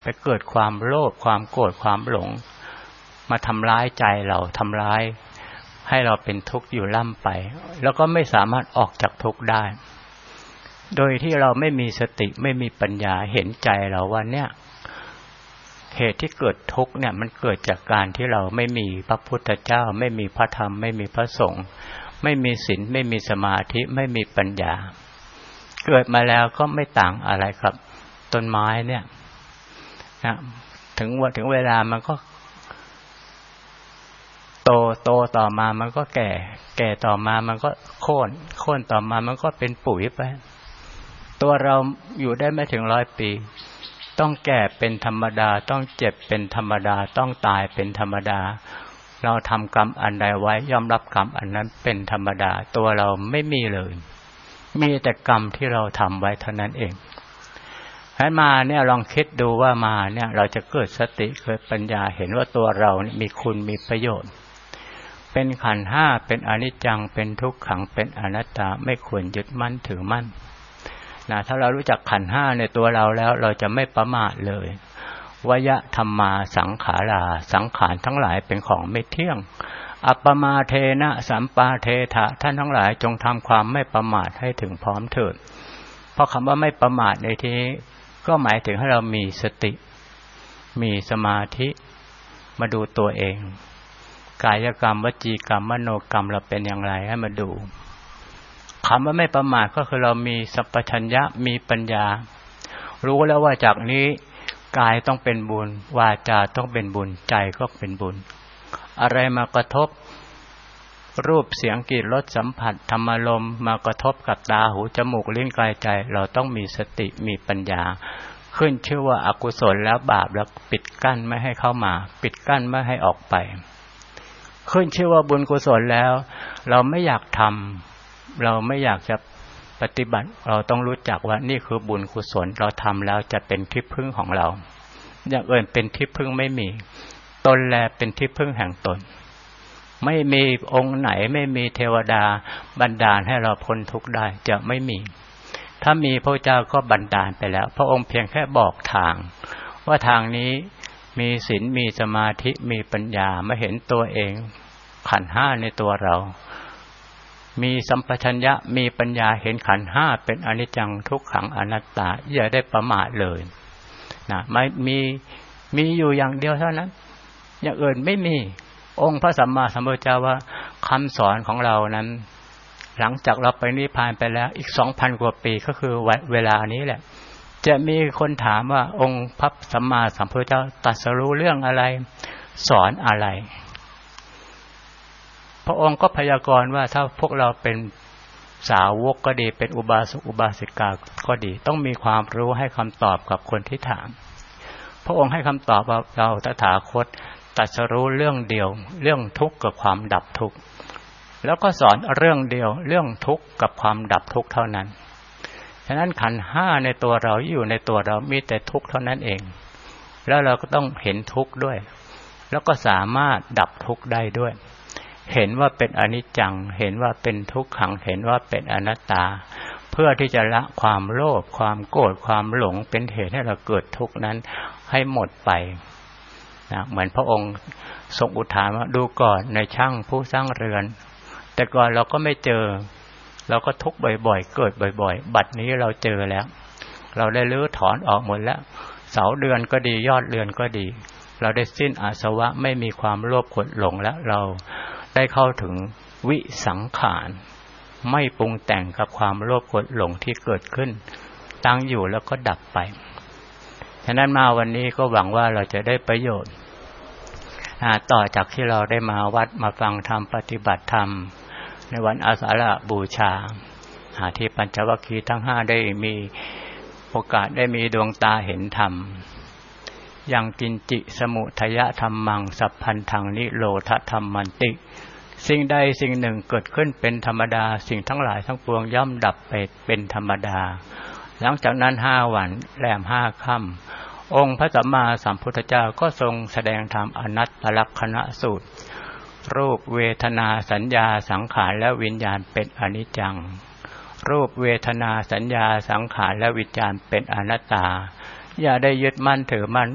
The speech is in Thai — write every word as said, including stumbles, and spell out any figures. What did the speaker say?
ไปเกิดความโลภความโกรธความหลงมาทำร้ายใจเราทำร้ายให้เราเป็นทุกข์อยู่ล่ำไปแล้วก็ไม่สามารถออกจากทุกข์ได้โดยที่เราไม่มีสติไม่มีปัญญาเห็นใจเราว่าเนี่ยเหตุที่เกิดทุกข์เนี่ยมันเกิดจากการที่เราไม่มีพระพุทธเจ้าไม่มีพระธรรมไม่มีพระสงฆ์ไม่มีศีลไม่มีสมาธิไม่มีปัญญาเกิดมาแล้วก็ไม่ต่างอะไรครับต้นไม้เนี่ยนะถึงวันถึงเวลามันก็โตโตต่อมามันก็แก่แก่ต่อมามันก็โค่นโค่นต่อมามันก็เป็นปุ๋ยไปตัวเราอยู่ได้ไม่ถึงร้อยปีต้องแก่เป็นธรรมดาต้องเจ็บเป็นธรรมดาต้องตายเป็นธรรมดาเราทำกรรมอันใดไว้ย่อมรับกรรมอันนั้นเป็นธรรมดาตัวเราไม่มีเลยมีแต่กรรมที่เราทำไว้เท่านั้นเองให้มาเนี่ยลองคิดดูว่ามาเนี่ยเราจะเกิดสติเกิดปัญญาเห็นว่าตัวเรานี่มีคุณมีประโยชน์เป็นขันธ์ห้าเป็นอนิจจังเป็นทุกขังเป็นอนัตตาไม่ควรยึดมั่นถือมั่นนะถ้าเรารู้จักขันธ์ห้าในตัวเราแล้วเราจะไม่ประมาทเลยวยธัมมาสังขาราสังขารทั้งหลายเป็นของไม่เที่ยงอัปปมาเทนะสัมปาเทถะท่านทั้งหลายจงทำความไม่ประมาทให้ถึงพร้อมเถิดเพราะคำว่าไม่ประมาทในที่นี้ก็หมายถึงให้เรามีสติมีสมาธิมาดูตัวเองกายกรรมวจีกรรมมโนกรรมเราเป็นอย่างไรให้มาดูคำว่าไม่ประมาทก็คือเรามีสัพพัญญะมีปัญญารู้แล้วว่าจากนี้กายต้องเป็นบุญวาจาต้องเป็นบุญใจก็เป็นบุญอะไรมากระทบรูปเสียงกลิ่นรสสัมผัสธรรมารมณ์มากระทบกับตาหูจมูกลิ้นกายใจเราต้องมีสติมีปัญญาขึ้นชื่อว่าอกุศลแล้วบาปแล้วปิดกั้นไม่ให้เข้ามาปิดกั้นไม่ให้ออกไปขึ้นชื่อว่าบุญกุศลแล้วเราไม่อยากทำเราไม่อยากจะปฏิบัติเราต้องรู้จักว่านี่คือบุญกุศลเราทำแล้วจะเป็นที่พึ่งของเราอย่างอื่นเป็นที่พึ่งไม่มีตนแลเป็นที่พึ่งแห่งตนไม่มีองค์ไหนไม่มีเทวดาบันดาลให้เราพ้นทุกข์ได้จะไม่มีถ้ามีพระเจ้าก็บันดาลไปแล้วพระองค์เพียงแค่บอกทางว่าทางนี้มีศีลมีสมาธิมีปัญญามาเห็นตัวเองขันธ์ห้าในตัวเรามีสัมปชัญญะมีปัญญาเห็นขันธ์ห้าเป็นอนิจจังทุกขังอนัตตาอย่าได้ประมาทเลยนะไม่มีมีอยู่อย่างเดียวเท่านั้นอย่างอื่นไม่มีองค์พระสัมมาสัมพุทธเจ้าว่าคำสอนของเรานั้นหลังจากเราไปนิพพานไปแล้วอีก สองพัน กว่าปีก็คือเวลานี้แหละจะมีคนถามว่าองค์พระสัมมาสัมพุทธเจ้าตรัสรู้เรื่องอะไรสอนอะไรพระองค์ก็พยากรณ์ว่าถ้าพวกเราเป็นสาวกก็ดีเป็นอุบาสกอุบาสิกาก็ดีต้องมีความรู้ให้คำตอบกับคนที่ถามพระองค์ให้คำตอบว่าเราตถาคตตรัสรู้เรื่องเดียวเรื่องทุกข์กับความดับทุกข์แล้วก็สอนเรื่องเดียวเรื่องทุกข์กับความดับทุกข์เท่านั้นฉะนั้นขันธ์ห้าในตัวเราอยู่ในตัวเรามีแต่ทุกข์เท่านั้นเองแล้วเราก็ต้องเห็นทุกข์ด้วยแล้วก็สามารถดับทุกข์ได้ด้วยเห็นว่าเป็นอนิจจังเห็นว่าเป็นทุกขังเห็นว่าเป็นอนัตตาเพื่อที่จะละความโลภความโกรธความหลงเป็นเหตุให้เราเกิดทุกข์นั้นให้หมดไปนะเหมือนพระองค์ทรงอุทานว่าดูก่อนในช่างผู้สร้างเรือนแต่ก่อนเราก็ไม่เจอเราก็ทุกข์บ่อยๆเกิดบ่อยๆบัดนี้เราเจอแล้วเราได้รื้อถอนออกหมดแล้วเสาเดือนก็ดียอดเรือนก็ดีเราได้สิ้นอาสวะไม่มีความโลภโกรธหลงแล้วเราได้เข้าถึงวิสังขารไม่ปรุงแต่งกับความโลภโกรธหลงที่เกิดขึ้นตั้งอยู่แล้วก็ดับไปฉะนั้นมาวันนี้ก็หวังว่าเราจะได้ประโยชน์ต่อจากที่เราได้มาวัดมาฟังธรรมปฏิบัติธรรมในวันอาสาฬหบูชาที่ปัญจวัคคีย์ทั้งห้าได้มีโอกาสได้มีดวงตาเห็นธรรมยังกินจิสมุทยธรรมังสัพพันธังนิโรธธรรมันติสิ่งใดสิ่งหนึ่งเกิดขึ้นเป็นธรรมดาสิ่งทั้งหลายทั้งปวงย่อมดับไปเป็นธรรมดาหลังจากนั้นห้าวันแรมห้าค่ำองค์พระสัมมาสัมพุทธเจ้าก็ทรงแสดงธรรมอนัตตลักขณสูตรรูปเวทนาสัญญาสังขารและวิญญาณเป็นอนิจจังรูปเวทนาสัญญาสังขารและวิญญาณเป็นอนัตตาอย่าได้ยึดมั่นถือมั่น